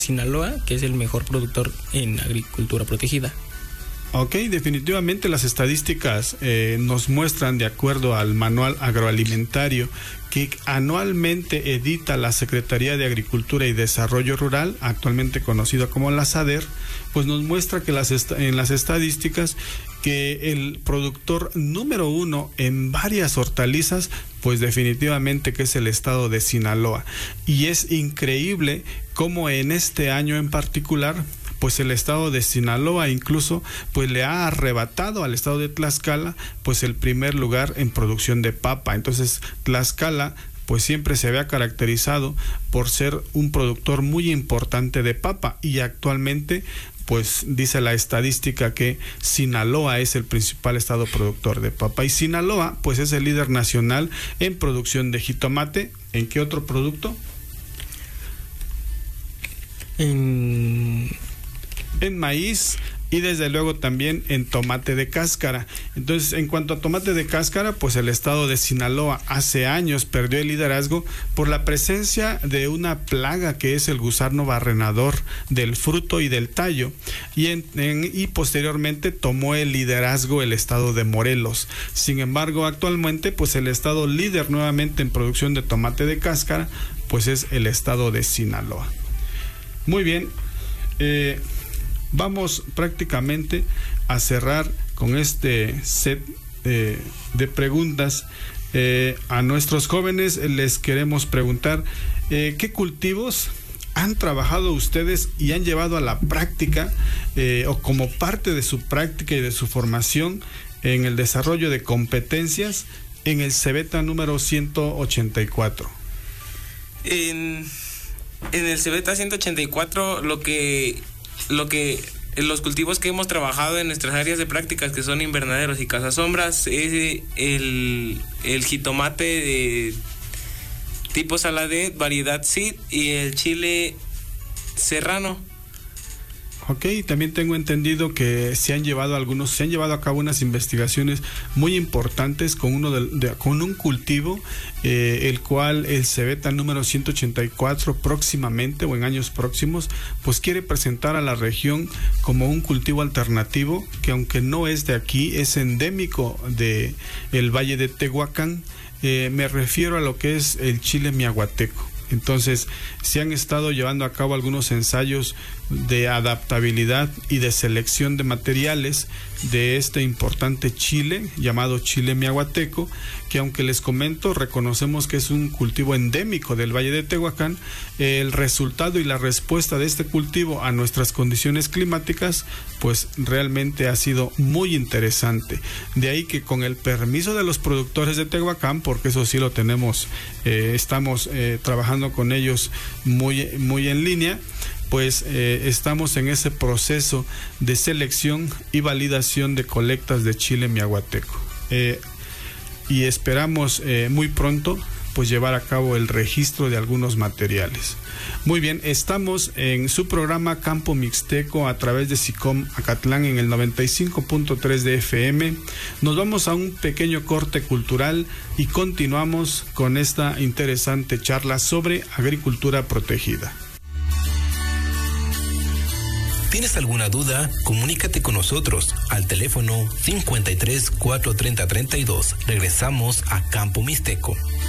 Sinaloa, que es el mejor productor en agricultura protegida. Ok, definitivamente las estadísticas nos muestran, de acuerdo al Manual Agroalimentario que anualmente edita la Secretaría de Agricultura y Desarrollo Rural, actualmente conocida como la SADER, pues nos muestra que en las estadísticas que el productor número 1 en varias hortalizas, pues definitivamente que es el estado de Sinaloa. Y es increíble cómo en este año en particular, pues el estado de Sinaloa incluso pues le ha arrebatado al estado de Tlaxcala pues el primer lugar en producción de papa. Entonces Tlaxcala pues siempre se había caracterizado por ser un productor muy importante de papa, y actualmente pues dice la estadística que Sinaloa es el principal estado productor de papa, y Sinaloa pues es el líder nacional en producción de jitomate. ¿En qué otro producto? En maíz, y desde luego también en tomate de cáscara. Entonces, en cuanto a tomate de cáscara, pues el estado de Sinaloa hace años perdió el liderazgo por la presencia de una plaga que es el gusano barrenador del fruto y del tallo, y posteriormente tomó el liderazgo el estado de Morelos. Sin embargo, actualmente pues el estado líder nuevamente en producción de tomate de cáscara pues es el estado de Sinaloa. Muy bien, vamos prácticamente a cerrar con este set de preguntas. A nuestros jóvenes les queremos preguntar ¿qué cultivos han trabajado ustedes y han llevado a la práctica o como parte de su práctica y de su formación en el desarrollo de competencias en el Cebeta número 184? En el Cebeta 184 los cultivos que hemos trabajado en nuestras áreas de prácticas, que son invernaderos y cazasombras, es el jitomate de tipo saladet, variedad Sid, y el chile serrano. Ok, también tengo entendido que se han llevado a cabo unas investigaciones muy importantes con un cultivo, el cual el Cebeta número 184 próximamente o en años próximos, pues quiere presentar a la región como un cultivo alternativo que, aunque no es de aquí, es endémico de el Valle de Tehuacán. Me refiero a lo que es el chile miahuateco. Entonces, se han estado llevando a cabo algunos ensayos de adaptabilidad y de selección de materiales de este importante chile llamado chile miahuateco, que, aunque les comento, reconocemos que es un cultivo endémico del Valle de Tehuacán. El resultado y la respuesta de este cultivo a nuestras condiciones climáticas pues realmente ha sido muy interesante. De ahí que, con el permiso de los productores de Tehuacán, porque eso sí lo tenemos, estamos trabajando con ellos muy en línea, pues estamos en ese proceso de selección y validación de colectas de chile miahuateco, y esperamos muy pronto pues llevar a cabo el registro de algunos materiales. Muy bien, estamos en su programa Campo Mixteco a través de SICOM Acatlán en el 95.3 de FM. Nos vamos a un pequeño corte cultural y continuamos con esta interesante charla sobre agricultura protegida. ¿Tienes alguna duda? Comunícate con nosotros al teléfono 53 430 32. Regresamos a Campo Mixteco.